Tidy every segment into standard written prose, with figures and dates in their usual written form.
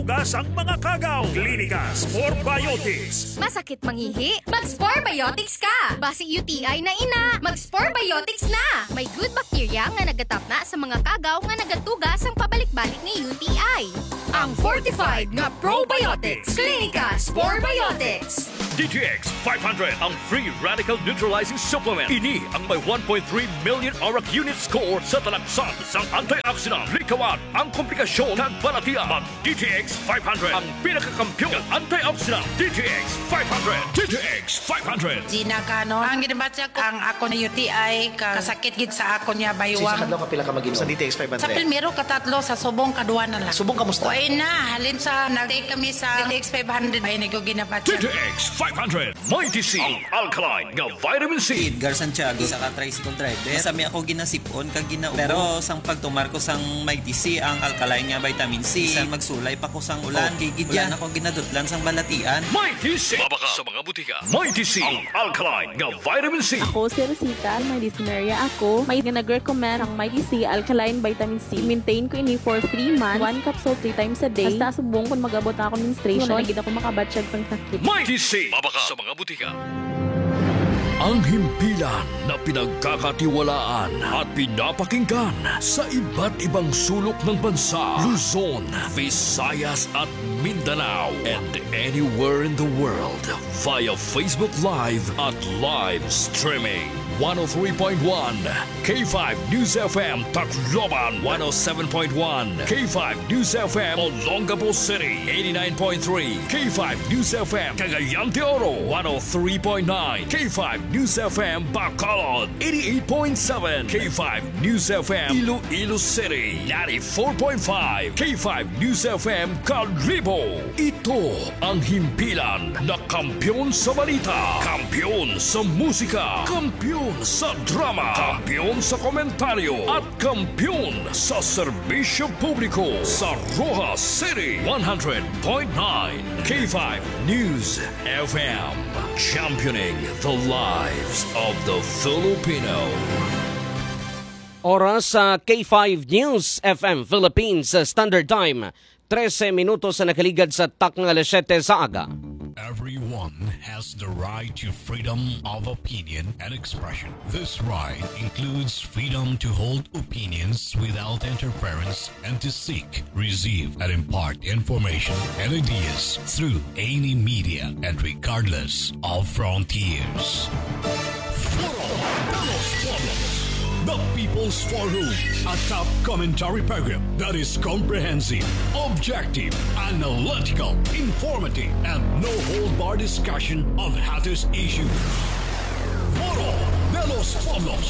nagatugas ang mga kagaw. Klinika Sport Biotics. Masakit mangihi? Mag-Sport Biotics ka! Basi UTI na ina, mag-Sport Biotics na! May good bacteria nga nagatap na sa mga kagaw nga nagatugas ang pabalik-balik ni UTI. Ang fortified nga probiotics. Klinika Sport Biotics. DTX 500 ang free radical neutralizing supplement. Ini ang may 1.3 million ORAC unit score sa talaksan sang antioxidant. Likawan ang komplikasyon ng balatian. Mag DTX 500 ang pinakakampiyon ng antioxidant. DTX 500. DTX 500. Gina Cano, ang ginabatya ko ang ako na UTI kasakit gid sa ako niya baywang. Sa kadlaw kapila ka mag-inom sa DTX 500. Sa pilmero katatlo sa subong kadua na lang. Subong kamusta? Kuhay na halin sa nag-take kami sa DTX 500 ay nako ginabatya. DTX 500. Mighty C. Ang alkaline nga vitamin C. Edgar Santiago sa ka-tricycle driver. Sami ako ginasipon kag ginao. Pero sang pagtumar ko sang Mighty C ang alkaline nga vitamin C. Sa magsulay pa ko sang ulan. Gigidyan ako ginadutlan sang balatian. Mighty C. Mabaka sa mga butika. Mighty C. Ang alkaline nga vitamin C. Ako si Rosita, may dysuria ako. May nag-recommend ang Mighty C Alkaline Vitamin C. Maintain ko ini for 3 months. 1 capsule 3 times a day. Basta subong kung mag-abot ako menstruation. Wala na ako makabatsyag sang sakit. Mighty C. Mabaka sa mga butika. Ang himpilan na pinagkakatiwalaan at pinapakinggan sa iba't ibang sulok ng bansa, Luzon, Visayas at Mindanao, and anywhere in the world via Facebook Live at live streaming. 103.1 K5 News FM Tacloban, 107.1 K5 News FM Olongapo City, 89.3 K5 News FM Cagayan de Oro, 103.9 K5 News FM Bacolod, 88.7 K5 News FM Iloilo City, 94.5 K5 News FM Calibo. Ito ang himpilan na kampiyon sa balita, kampiyon sa musika, kampiyon sa drama, kampiyon sa komentaryo at kampiyon sa serbisyo publiko sa Rojas City. 100.9 K5 News FM, championing the lives of the Filipino. Oras sa K5 News FM Philippines Standard Time, 13 minutos sa nakaligad sa takng alas 7 sa aga. Everyone has the right to freedom of opinion and expression. This right includes freedom to hold opinions without interference and to seek, receive, and impart information and ideas through any media and regardless of frontiers. The People's Forum, a top commentary program that is comprehensive, objective, analytical, informative, and no-hold-bar discussion of hottest issues. Foro de los Pueblos.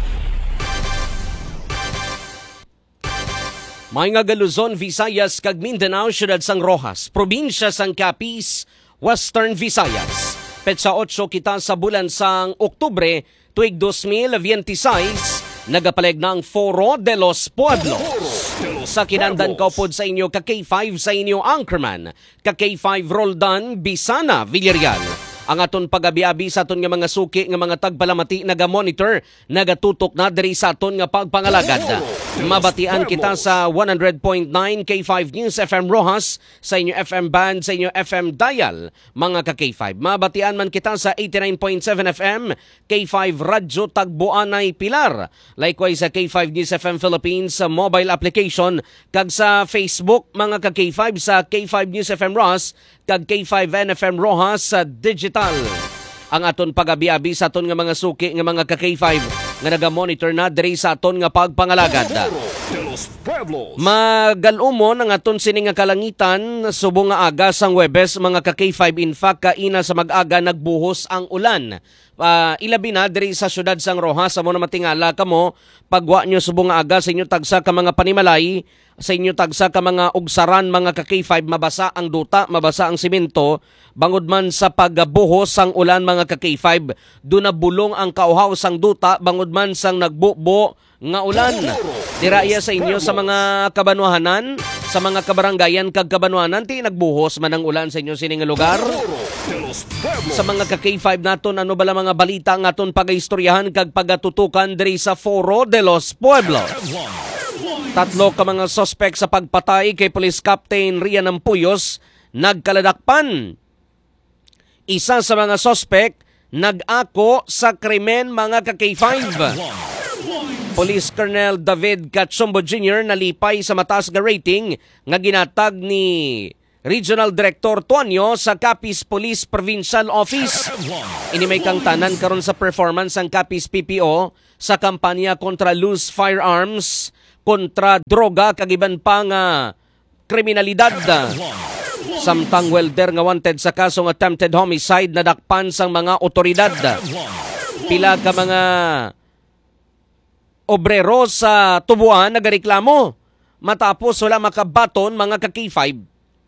May nga Luzon, Visayas, kag Mindanao, siyudad sang Rojas, probinsya sang Capiz, Western Visayas. Petsa 8 kita sa bulan sang Oktubre, tuig 2026, nagapaleg ng Foro de los Pueblos. Sa kinandan kaupod sa inyo, ka-K5 sa inyo Anchorman, ka-K5 Roldan Bisana Villarreal. Ang aton pagabi-abi sa aton nga mga suki nga mga tagpalamati naga-monitor, nagatutok na diri sa aton nga pagpangalagad. Mabatian kita sa 100.9 K5 News FM Rojas, sa inyo FM band, sa inyo FM dial, mga ka-K5. Mabatian man kita sa 89.7 FM K5 Radyo Tagbuanay Pilar. Likewise sa K5 News FM Philippines sa mobile application, kag sa Facebook mga ka-K5 sa K5 News FM Rojas, kag K5 NFM Rojas sa digital. Ang aton pagabi-abi sa aton nga mga suki nga mga ka-K5 nga naga-monitor na diri sa aton nga pagpangalagad. Magalumon ang aton sini nga kalangitan subong nga aga sang Huwebes mga ka-K5. In fact, kaina sa mag-aga nagbuhos ang ulan. Ilabi na diri sa syudad sang Rojas, amo na matingala kamo pagwa nyo subong nga aga sa inyo tagsa ka mga panimalay, sa inyo tagsa ka mga ugsaran mga ka-K5, mabasa ang duta, mabasa ang simento, bangod man sa pagbuhos sang ulan mga ka-K5, do na bulong ang kauhaw sang duta, bangod man sang nagbubo nga ulan. Diraya sa inyo sa mga kabanwahanan, sa mga kabaranggayan kag kabanwahanan, ti nagbuhos man ang ulan sa inyo sining lugar. Sa mga ka-K5 naton, ano bala mga balita nga aton pagaistoryahan kag pagatutukan diri sa Foro de los Pueblos. Tatlo ka mga sospek sa pagpatay kay Police Captain Rian Ampuyos nagkaladakpan. Isa sa mga sospek nag-ako sa krimen mga ka-K5. Police Colonel David Cachombo Jr. nalipay sa mataas nga rating nga ginatag ni Regional Director Tuanyo sa Capiz Police Provincial Office. Ini may kang tanan karon sa performance ang Capiz PPO sa kampanya kontra loose firearms, kontra droga kagiban pa nga kriminalidad. Samtang welder nga wanted sa kasong attempted homicide nadakpan sang mga otoridad. Pila ka mga obrero sa Tubuan nagareklamo matapos wala makabaton mga ka-K5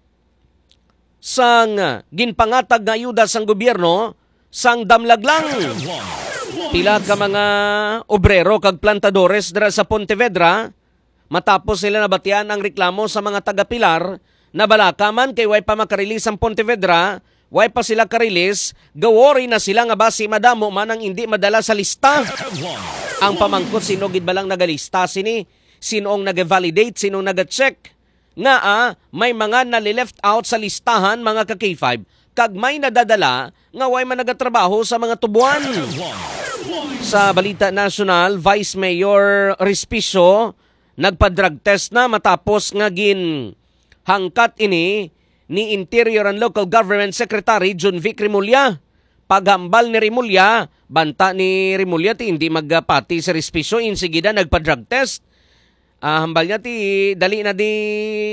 sang ginpangatag nga ayuda sang gobyerno sang damlaglang. Pila ka mga obrero kag plantadores dira sa Pontevedra matapos sila nabatian ang reklamo sa mga taga-Pilar na balaka man kay way pa makarilis ang Pontevedra, way pa sila karilis, gawori na sila nga basi madamo man ang hindi madala sa lista. Ang pamangkot sino gid ba lang nagalista sini? Sinoong nag-validate, sinong nag-check? Nga may mga nali-left out sa listahan mga ka-K5 kag may nadadala nga way man nagatrabaho sa mga tubuan. Sa Balita National, Vice Mayor Respicio nagpa-drug test na matapos nga hangkat ini ni Interior and Local Government Secretary John Vic Rimulya. Paghambal ni Rimulya, banta ni Rimulya ti hindi magpati sa Respicio, insigida nagpa-drug test. Hambal niya ti dali na di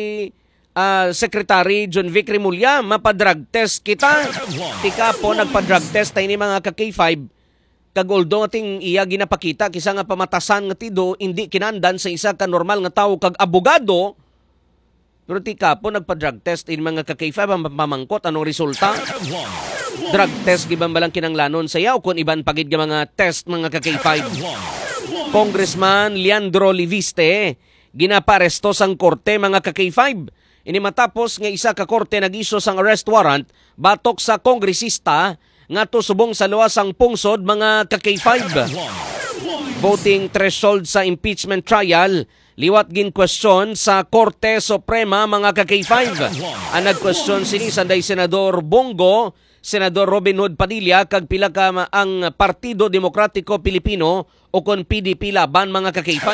Secretary John Vic Rimulya, mapadrug test kita. Tika po nagpa-drug test tayo ni mga ka-K5. Kag although ating iya ginapakita, kisa nga pamatasan nga tido, hindi kinandan sa isa ka normal nga tao kag abogado. Pero tika po nagpa-drug test in mga ka-K5, ang pamangkot, anong resulta? Drug test, gibang balang kinanglanon sa yaw, kung iban pagid nga mga test mga ka-K5. Congressman Leandro Liviste, ginaparesto sang korte mga ka-K5. Ini matapos nga isa ka korte nag-iso sang arrest warrant batok sa kongresista nga to subong sa luwas ang pungsod mga ka-K5. Voting threshold sa impeachment trial, liwat gin question sa Korte Suprema mga ka-K5. Ang nag-question sini sanday Senador Bongo, Senador Robin Hood Padilla kag pila ka ang Partido Demokratiko Pilipino o kon PDP laban mga ka-K5.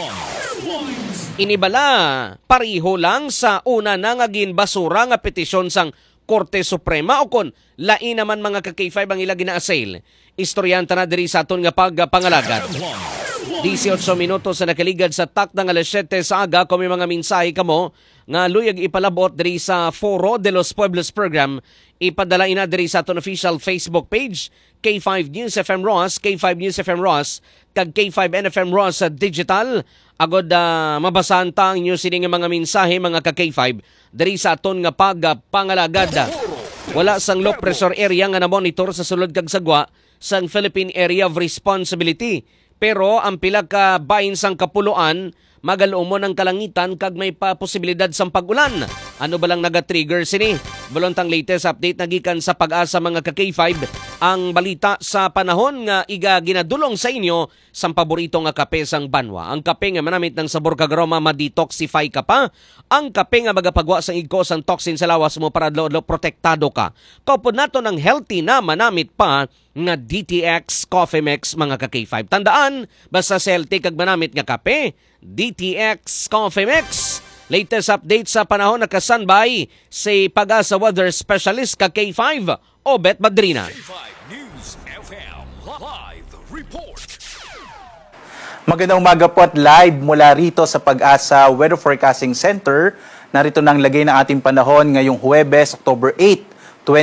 Inibala pariho lang sa una na nga ginbasura nga petisyon sang Korte Suprema o kon lain naman mga ka-K5 ang ila gina-assail. Istoryanta na diri sa aton nga pagpangalagad. 18 minutos sa nakaligad sa takdang alas 7 sa aga kung may mga mensahe kamo nga luyag ipalabot diri sa Foro de los Pueblos program, ipadala ina diri sa aton official Facebook page K5 News FM Ross, K5 News FM Ross kag K5 NFM Ross digital. Agod mabasahan ta ang inyo sining mga mensahe mga ka-K5 diri sa aton nga pagpangalagad. Wala sang low pressure area nga na-monitor sa sulod kag sagwa sang Philippine Area of Responsibility. Pero ang pila ka bahin sang kapuluan, magalumo ng kalangitan kag may posibilidad sang pag-ulan. Ano ba lang naga-trigger sini? Balontang latest update nagikan sa Pag-asa mga ka-K5, ang balita sa panahon nga iga ginadulong sa inyo sang paborito nga kape sang Banwa. Ang kape nga manamit ng sabor kag aroma ma-detoxify ka pa. Ang kape nga magapagwa sang igko sang toxin sa lawas mo para adlaw protektado ka. Kaupod nato ng healthy na manamit pa nga DTX Coffee Mix mga ka-K5. Tandaan, basta sa healthy kag manamit nga kape, DTX Coffee Mix. Latest update sa panahon nakasanbay si Pag-asa Weather Specialist ka-K5, Obet Madrina. K5 News FM Live Report. Magandang umaga po at live mula rito sa Pag-asa Weather Forecasting Center. Narito na ang lagay ng ating panahon ngayong Huwebes, October 8,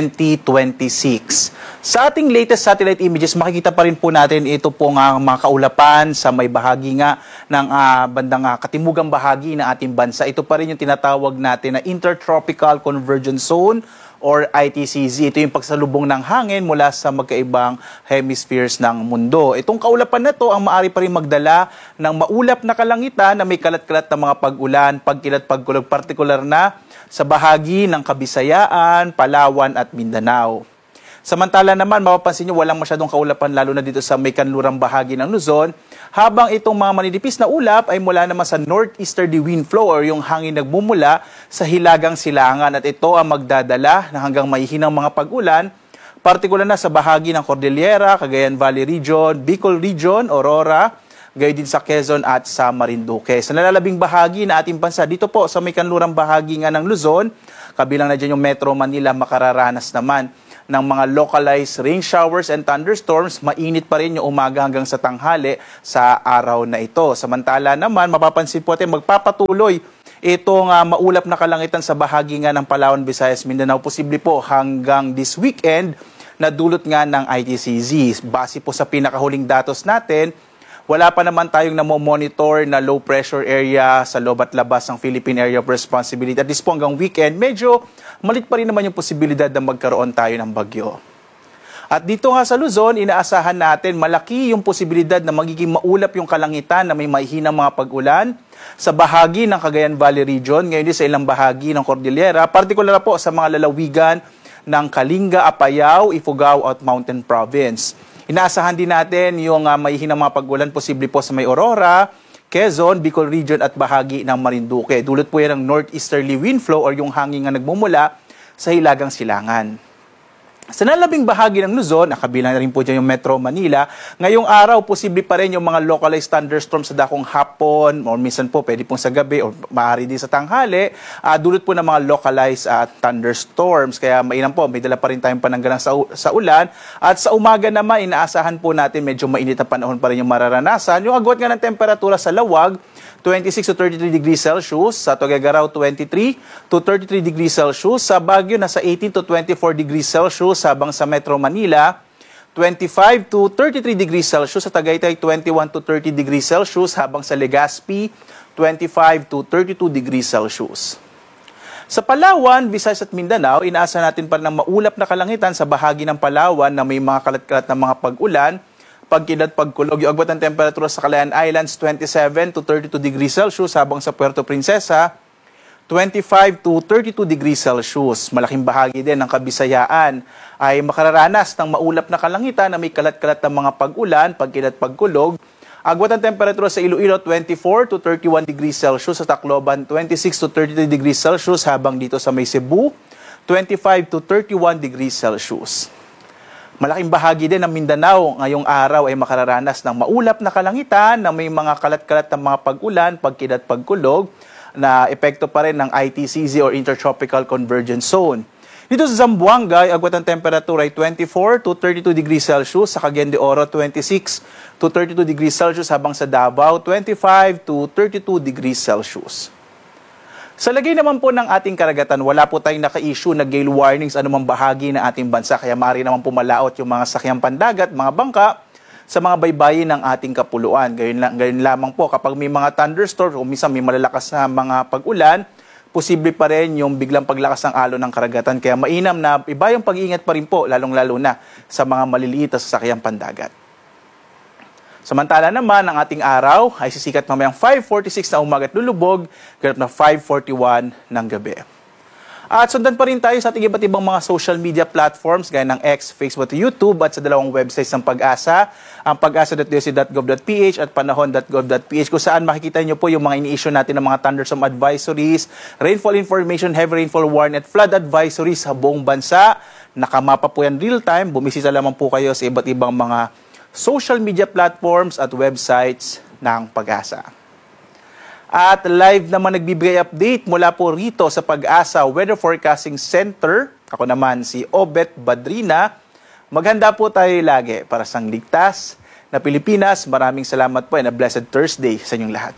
2026. Sa ating latest satellite images, makikita pa rin po natin ito po nga mga kaulapan sa may bahagi nga ng bandang katimugang bahagi ng ating bansa. Ito pa rin yung tinatawag natin na Intertropical Convergence Zone or ITCZ. Ito yung pagsalubong ng hangin mula sa magkaibang hemispheres ng mundo. Itong kaulapan na to ang maaari pa rin magdala ng maulap na kalangitan na may kalat-kalat na mga pag-ulan, pagkilat-pagkulog, partikular na sa bahagi ng Kabisayaan, Palawan at Mindanao. Samantala naman, mapapansin nyo walang masyadong kaulapan lalo na dito sa may kanlurang bahagi ng Luzon Habang itong mga maninipis na ulap ay mula naman sa northeasterly wind flow or yung hangin nagmumula sa hilagang silangan at ito ang magdadala na hanggang mahihinang mga pag-ulan, partikular na sa bahagi ng Cordillera, Cagayan Valley Region, Bicol Region, Aurora, gayon din sa Quezon at sa Marinduque. Sa nalalabing bahagi na ating bansa, dito po sa may kanlurang bahagi nga ng Luzon, kabilang na dyan yung Metro Manila, makararanas naman ng mga localized rain showers and thunderstorms. Mainit pa rin yung umaga hanggang sa tanghali sa araw na ito. Samantala naman, mapapansin po natin magpapatuloy itong maulap na kalangitan sa bahagi nga ng Palawan, Visayas, Mindanao. Posible po hanggang this weekend na dulot nga ng ITCZ. Base po sa pinakahuling datos natin, wala pa naman tayong namomonitor na low pressure area sa loob at labas ng Philippine Area of Responsibility. At this po hanggang weekend, medyo malit pa rin naman yung posibilidad na magkaroon tayo ng bagyo. At dito nga sa Luzon, inaasahan natin malaki yung posibilidad na magiging maulap yung kalangitan na may mahihinang mga pag-ulan sa bahagi ng Cagayan Valley Region, ngayon din sa ilang bahagi ng Cordillera, partikular po sa mga lalawigan ng Kalinga, Apayao, Ifugao at Mountain Province. Inaasahan din natin yung mahihinang mga pag-ulan posible po sa may Aurora, Quezon, Bicol Region at bahagi ng Marinduque. Dulot po yan ng northeasterly wind flow or yung hangin nga nagmumula sa hilagang silangan. Sa nalabing bahagi ng Luzon, nakabilang na rin po dyan yung Metro Manila, ngayong araw, posible pa rin yung mga localized thunderstorms sa dakong hapon, o minsan po pwede pong sa gabi, o maaari din sa tanghali, dulot po ng mga localized thunderstorms. Kaya mainam po, may dala pa rin tayong pananggalang sa ulan. At sa umaga naman, inaasahan po natin medyo mainit na panahon pa rin yung mararanasan. Yung agwat nga ng temperatura sa Lawag, 26 to 33 degrees Celsius, sa Tuguegarao 23 to 33 degrees Celsius, sa Baguio nasa 18 to 24 degrees Celsius, habang sa Metro Manila 25 to 33 degrees Celsius, sa Tagaytay 21 to 30 degrees Celsius, habang sa Legazpi 25 to 32 degrees Celsius. Sa Palawan, Visayas at Mindanao, inaasa natin pa ng maulap na kalangitan sa bahagi ng Palawan na may mga kalat-kalat na mga pag-ulan, pagkidlat, pagkulog. Yung agwat ng temperatura sa Calayan Islands, 27 to 32 degrees Celsius, habang sa Puerto Princesa, 25 to 32 degrees Celsius. Malaking bahagi din ng Kabisayaan ay makararanas ng maulap na kalangitan na may kalat-kalat ng mga pag-ulan, pagkidlat, pagkulog. Agwat ng temperatura sa Iloilo, 24 to 31 degrees Celsius, sa Tacloban, 26 to 33 degrees Celsius, habang dito sa may Cebu, 25 to 31 degrees Celsius. Malaking bahagi din ng Mindanao ngayong araw ay makararanas ng maulap na kalangitan na may mga kalat-kalat ng mga pag-ulan, pagkidlat, pagkulog na epekto pa rin ng ITCZ or Intertropical Convergence Zone. Dito sa Zamboanga, agwat ng temperatura ay 24 to 32 degrees Celsius, sa Cagayan de Oro 26 to 32 degrees Celsius, habang sa Davao 25 to 32 degrees Celsius. Sa lagay naman po ng ating karagatan, wala po tayong naka-issue na gale warnings anumang bahagi ng ating bansa. Kaya maaari naman pumalaot yung mga sakyang pandagat, mga bangka, sa mga baybayin ng ating kapuluan. Gayon lamang po kapag may mga thunderstorms o minsan may malalakas na mga pag-ulan, posible pa rin yung biglang paglakas ng alon ng karagatan. Kaya mainam na iba yung pag-iingat pa rin po, lalong-lalo na sa mga maliliit na sasakyang pandagat. Samantala naman, ang ating araw ay sisikat mamayang 5:46 na umaga at lulubog, ganap na 5:41 ng gabi. At sundan pa rin tayo sa ating iba't ibang mga social media platforms gaya ng X, Facebook at YouTube, at sa dalawang websites ng Pag-asa, ang pag-asa.doc.gov.ph at panahon.gov.ph, kung saan makikita nyo po yung mga ini-issue natin ng mga thunderstorm advisories, rainfall information, heavy rainfall warning at flood advisories sa buong bansa. Nakamapa po yan real time. Bumisita lamang po kayo sa iba't ibang mga social media platforms at websites ng Pag-asa. At live naman nagbibigay update mula po rito sa Pag-asa Weather Forecasting Center. Ako naman si Obet Badrina. Maghanda po tayo lagi para sa ligtas na Pilipinas. Maraming salamat po and a blessed Thursday sa inyong lahat.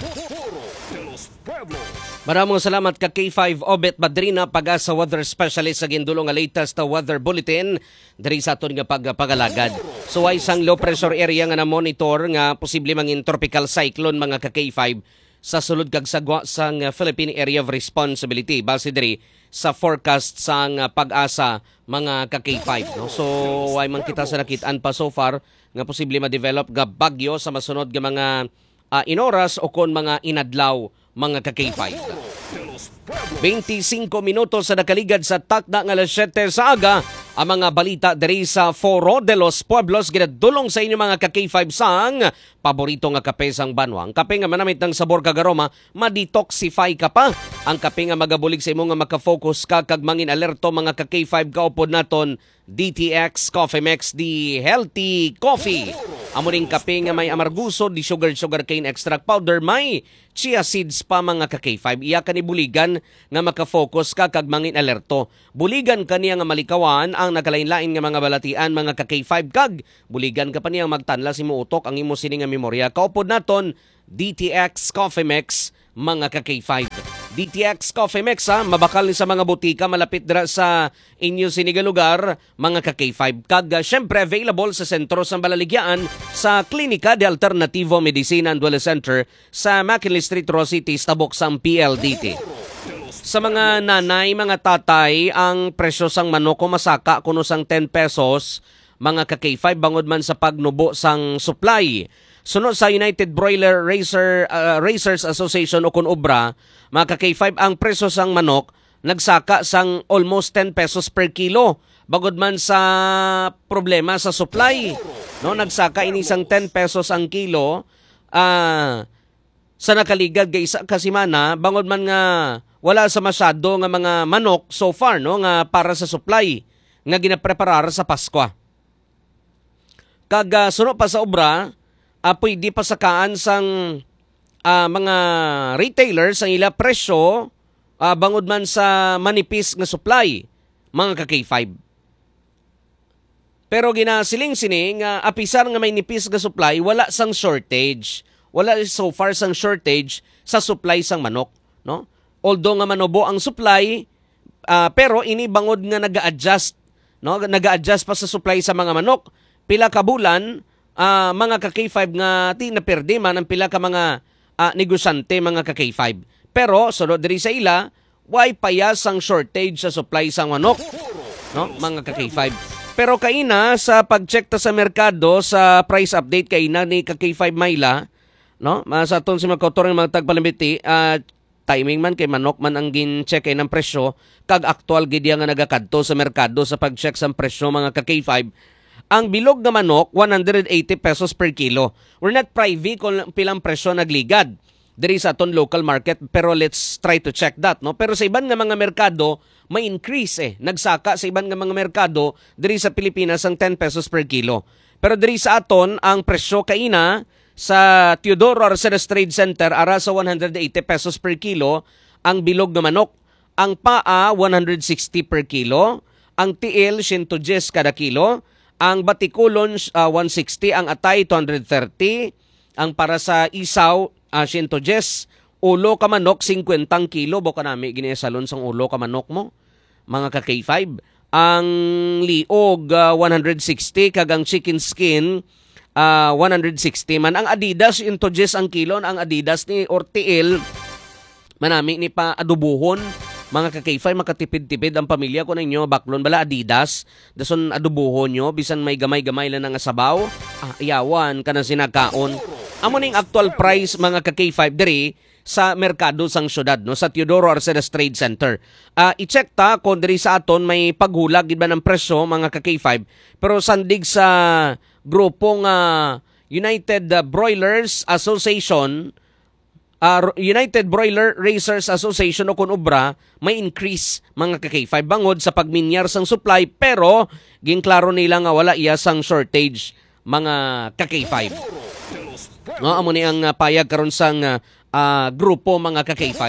Maraming salamat ka K5 Obet Badrina, Pag-asa weather specialist sa gindulong nga latest na weather bulletin diri sa aton nga pagpagalagad. So ay isang low pressure area nga na monitor nga posible mangin tropical cyclone mga ka K5 sa sulod kag sagwa sang Philippine Area of Responsibility base diri sa forecast sang Pag-asa mga ka K5, no? So ay man kita sa nakitaan pa so far nga posible ma-develop ga bagyo sa masunod nga mga inoras o kon mga inadlaw mga ka-K5. 25 minutos sa nakaligad sa takda nga alas 7 sa aga. ang mga balita diri sa Foro de los Pueblos ginadulong sa inyo mga ka-K5 sang paborito nga kape sang banwa. Ang kape nga manamit ng sabor kag aroma, ma-detoxify ka pa. Ang kape nga magabulig sa imo nga maka-focus ka kag mangin alerto mga ka-K5 kaupod naton DTX Coffee Mix, the healthy coffee. Amo ring kape nga may amarguso, di sugar cane extract powder, may chia seeds pa mga ka-K5. Iya ka ni buligan nga maka-focus ka kag mangin alerto. Buligan kaniya nga malikawan ang nakalain-lain nga mga balatian mga ka-K5 kag buligan ka pa niyang magtanla si mo utok ang imo sini nga memorya. Kaupod naton DTX Coffee Mix mga ka-K5. DTX Coffee Mix mabakal ni sa mga butika malapit dira sa inyo siniga lugar mga ka-K5. Kag syempre available sa sentro sa Balaligyaan sa Klinika de Alternativo Medicina and Wellness Center sa McKinley Street, Rosity, Tabok sang PLDT. Sa mga nanay, mga tatay, ang presyo sang manok ko masaka kuno sang 10 pesos mga ka-K5 bangod man sa pagnubo sang supply. Sunod sa United Broiler Racers Association o Kunobra, mga ka-K5 ang presyo sang manok nagsaka sang almost 10 pesos per kilo. Bagod man sa problema sa supply, no, nagsaka ini sang 10 pesos ang kilo sa nakaligad kay isa ka semana bangod man nga wala sa masyado nga mga manok so far no nga para sa supply nga ginapreparar sa Pasko. Kag sunod pa sa obra, pwede pasakaan sang mga retailers ang ila presyo bangod man sa manipis nga supply mga ka-K5. Pero ginasiling sini nga apisar nga may nipis nga supply wala sang shortage. Wala so far sang shortage sa supply sang manok, no? Although nga manobo ang supply pero ini bangod nga naga-adjust, no? Naga-adjust pa sa supply sa mga manok. Pila ka bulan mga ka-K5 nga ti naperde man ang pila ka mga negosyante mga ka-K5. Pero sunod diri sa ila, why payas ang shortage sa supply sang manok, no? Mga ka-K5. Pero kaina sa pag-check ta sa merkado sa price update kaina ni ka-K5 Mayla, no? Sa aton si magkautor ng mga tagpalimiti, timing man kay manok man ang gin-check ng presyo kag aktual gid nga nagakadto sa merkado sa pag-check sa presyo mga ka-K5. Ang bilog na manok, 180 pesos per kilo. We're not privy kung pilang presyo nagligad diri sa aton local market, pero let's try to check that, no? Pero sa iban nga mga merkado, may increase nagsaka sa iban nga mga merkado diri sa Pilipinas ang 10 pesos per kilo. Pero diri sa aton, ang presyo kaina sa Teodoro Arcedes Trade Center ara sa 180 pesos per kilo ang bilog na manok. Ang paa, 160 per kilo. Ang tiil, 110 kada kilo. Ang batikulon, 160. Ang atay, 230. Ang para sa isaw, 110. Ulo ka manok, 50 kilo. Boka nami, ginisalon sang ulo ka manok mo. Mga ka-K5. Ang liog, 160. Kagang chicken skin, 160 man. Ang Adidas, 110 ang kilo. Ang Adidas ni Ortiel, manami ni pa adubuhon. Mga ka-K5, makatipid-tipid ang pamilya ko ninyo, baklon bala Adidas, dason adubuhon nyo, bisan may gamay-gamay lang nga sabaw, iyawan ka na sinakaon. Amo ning actual price mga ka-K5 diri sa merkado sang syudad, no, sa Teodoro Arcedes Trade Center. I-check ta kung diri sa aton may paghulag gid ba ng presyo mga ka-K5, pero sandig sa grupong United Broilers Association, United Broiler Racers Association o Kunobra, may increase mga ka-K5 bangod sa pagminyar sang supply, pero ginklaro nila nga wala iya sang shortage mga ka-K5. No, amo ni ang payag karon sang grupo mga ka-K5.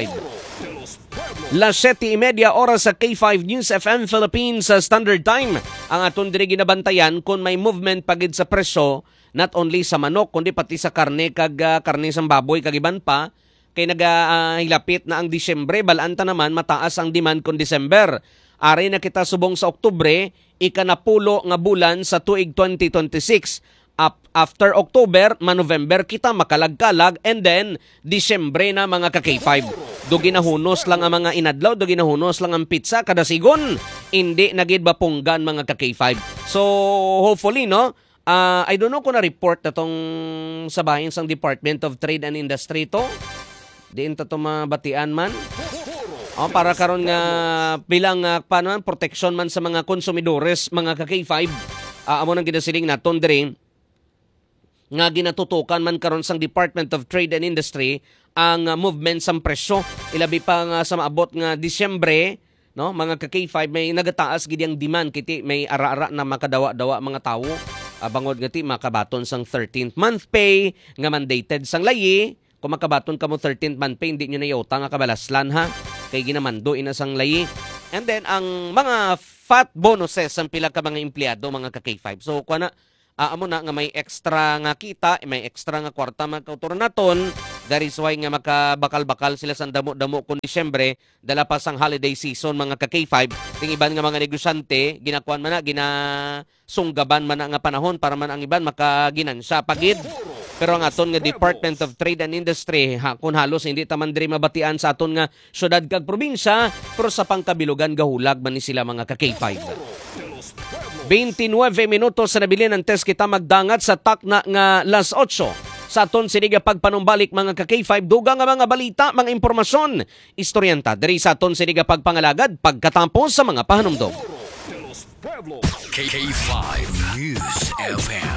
Las 7:30 oras sa K5 News FM Philippines sa Standard Time. Ang aton diri ginabantayan kung may movement pagid sa presyo, not only sa manok kundi pati sa karne kag karne sang baboy kag iban pa. Kay nagahilapit na ang Disyembre, balanta naman mataas ang demand kung December. Ari na kita subong sa Oktubre, ikanapulo nga bulan sa tuig 2026. After October, November kita makalagkalag, and then Disyembre na mga ka-K5. Do ginahunos lang ang mga inadlaw, do ginahunos lang ang pizza kada sigon. Hindi nagid ba punggan mga ka-K5. So hopefully no, I don't know kung na-report na tong sa bahin sang Department of Trade and Industry to. Diin ta to mabatian man. Para karon nga bilang protection man sa mga konsumidores, mga ka-K5, amo nang ginasiling naton diri nga ginatutukan man karon sang Department of Trade and Industry ang movement sang presyo. Ilabi pa nga sa maabot nga Disyembre, no, mga ka-K5 may nagataas gid ang demand kiti may ara-ara na makadawa-dawa mga tawo. Bangod nga ti makabaton sang 13th month pay nga mandated sang layi. Kung makabaton ka mo 13th month pay, hindi nyo na iota nga kabalaslan ha. Kay ginamando ina sang layi. And then ang mga fat bonuses ang pila ka mga empleyado, mga ka-K5. So kuha na, amo na nga may extra nga kita, may extra nga kwarta magkautor naton. That is why nga makabakal-bakal sila sa damo-damo kung Disyembre, dala pa sang holiday season, mga ka-K5. Ting iban nga mga negosyante, ginakuan man na, ginasunggaban man na nga panahon para man ang iban makaginansya pagid. Pero ang aton nga Department of Trade and Industry, kung halos hindi taman diri mabatian sa aton nga syudad kag probinsya, pero sa pangkabilugan gahulag man ni sila, mga ka-K5. 29 minutos sa nabilin ng test kita magdangat sa takna nga las 8. Sa aton siniga pagpanumbalik, mga ka-K5, dugang nga mga balita, mga impormasyon, istoryanta diri sa aton siniga pagpangalagad pagkatapos sa mga pahanumdog. K5 News FM.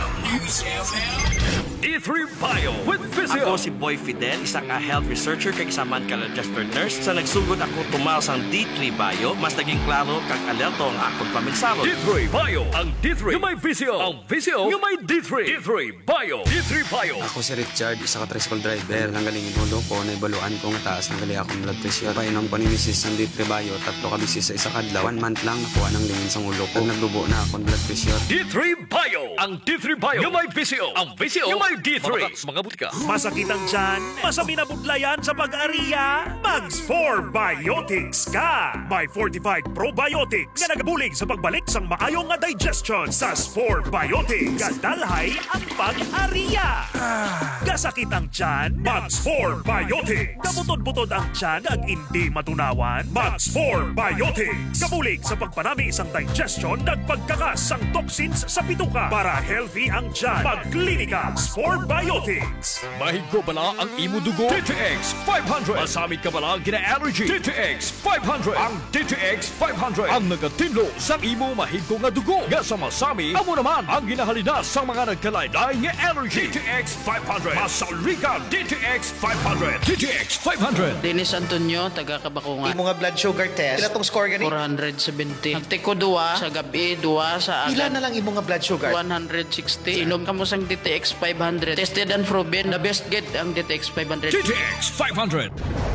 D3 Bio with Physio. Ako si Boy Fidel, isang health researcher kag isa man ka registered nurse. Sa nagsugod ako tumaw sang D3 Bio, mas naging klaro kag alerto ang akong paminsalo. D3 Bio, ang D3 yung may Physio, ang Physio yung may D3. D3 Bio, D3 Bio. Ako si Richard, isa ka tricycle driver. Nanggaling inulo ko, naibaluan ko nga taas ng gali akong blood pressure. Painom ko ni Mrs. ng D3 Bio, 3 ka bisis sa isa kadlaw. 1 month lang nakuha ng lingin sa ulo ko. Naglubo na akong blood pressure. D3 Bio, ang D3 Bio yung may Physio, ang Physio yung may D3. Mga butika. Masakit ang tiyan, masami na budlayan sa pag-ariya, Mags4 Biotics ka! May fortified probiotics nga nagabulig sa pagbalik sang maayong nga digestion sa S4 Biotics. Gadalhay ang pag-ariya. Gasakit ang tiyan, Mags4 Biotics. Kabutod-butod ang tiyan ag hindi matunawan, Mags4 Biotics. Kabulig sa pagpanami isang digestion nagpagkakas sang toxins sa bituka para healthy ang tiyan. Magklinika S4 Biotics. Mahigko bala ang imo dugo? DTX 500. Masamit ka bala gina-allergy? DTX 500. Ang DTX 500 ang nagatinlo sa imo mahigko nga dugo. Nga sa masami, amo naman ang ginahalina sa mga nagkalaylay nga allergy. DTX 500. Masaligan DTX 500. DTX 500. Dennis Antonio, taga Kabakungan. Imo nga blood sugar test. Pila tong score gani? 470. Nagtiko 2 sa gabi, 2 sa agad. Pila na lang imo nga blood sugar? 160. Inom ka mo sang DTX 500. Tested and proven, the best get ang DTX 500. DTX 500.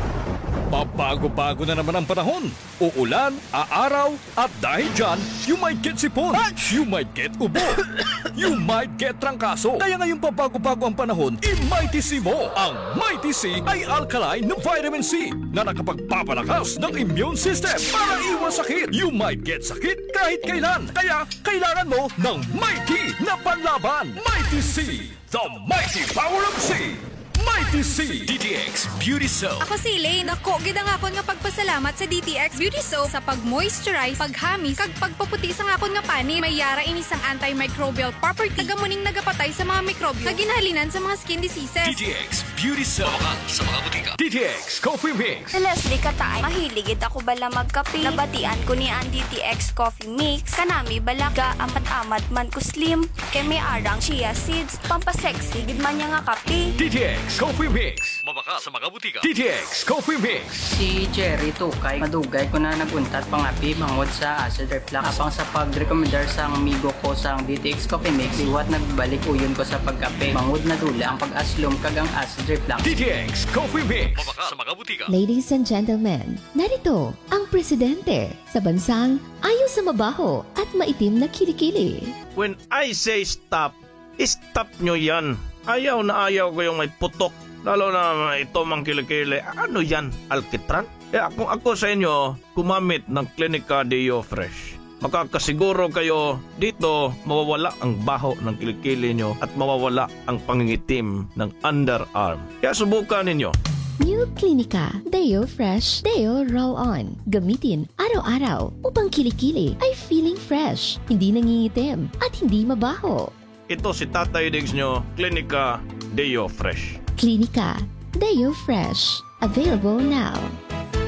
Pabago-bago na naman ang panahon. Uulan, aaraw, at dahil dyan, you might get sipon, you might get ubo, you might get trangkaso. Kaya ngayong pabago-bago ang panahon, i-Mighty C mo. Ang Mighty C ay alkaline ng vitamin C na nakapagpapalakas ng immune system para iwas sakit. You might get sakit kahit kailan. Kaya kailangan mo ng Mighty na panlaban. Mighty C, the mighty power of C. Mighty C DTX Beauty Soap. Ako si Elaine. Dako gid ang akon nga pagpasalamat sa DTX Beauty Soap sa pag-moisturize, paghamis, kag pagpaputi sa akon nga pani. May yara ini sang antimicrobial property. Tagamuning nagapatay sa mga mikrobyo nga ginahalinan sa mga skin diseases. DTX Beauty Soap. Sa mga butika. DTX Coffee Mix. Sa Leslie Katay, mahiligid ako bala magkape. Nabatian ko ni ang DTX Coffee Mix. Kanami bala ga amat-amat man ko slim. Kay may arang chia seeds. Pampasexy gid man niya nga kape. DTX Coffee Mix. Mabaka sa mga butika. DTX Coffee Mix. Si Jerry Tukay, madugay ko na naguntat pangapi mangod sa acid reflux. Apang sa pag-recommendar sa amigo ko sa DTX Coffee Mix, liwat nagbalik uyon ko sa pagkape. Mangod na dula ang pag-aslom kag ang acid reflux. DTX Coffee Mix. Mabaka sa mga butika. Ladies and gentlemen, narito ang presidente sa bansang ayaw sa mabaho at maitim na kilikili. When I say stop, stop nyo yan. Ayaw na ayaw ko yung may putok. Lalo na ito mang kilikili. Ano yan? Alkitran? Kung ako sa inyo, kumamit ng Clinica Deo Fresh. Makakasiguro kayo dito mawawala ang baho ng kilikili nyo at mawawala ang pangingitim ng underarm. Kaya subukan ninyo. New Clinica Deo Fresh Deo Roll On. Gamitin araw-araw upang kilikili ay feeling fresh, hindi nangingitim at hindi mabaho. Ito si Tatay Diggs nyo, Clinica Deo Fresh. Clinica Deo Fresh. Available now.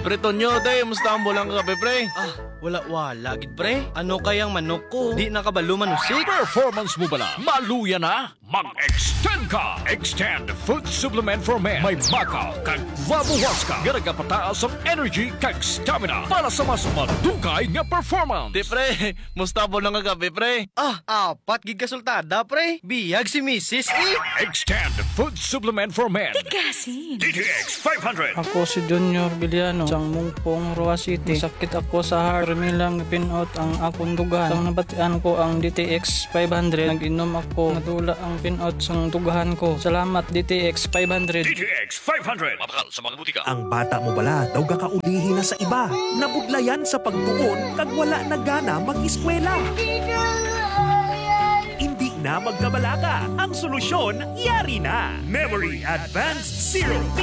Pre Tonyo, day, musta ang bulang kape, pre? Wala, gid pre. Ano kayang manok ko? Di nakabalo manusik. Performance mo bala? Maluya na? Mag-extend ka! Extend Food Supplement for Men. May baka kag vabuwas ka. Garagapataas ang energy kag stamina para sa mas madugay nga performance. Di, pre, musta ang bulang kape, pre? Apat gig kasultada, pre. Biyag si Mrs. Extend Food Supplement for Men. Tigasin. DTX 500. Ako si Junior Biliano, sang Mungpong, Roa City. Sakit ako sa heart. Milang pinout ang akong dugan. Sang nabatian ko ang DTX 500. Nag-inom ako. Nadula ang pinout sang dugahan ko. Salamat DTX 500. DTX 500. Mapakal sa mga butika. Ang bata mo bala daw gakaulihin na sa iba. Nabudlayan sa pagtuon kag wala na gana mag-eskwela. Hindi na magkabalaka. Ang solusyon, yari na. Memory Advanced Zero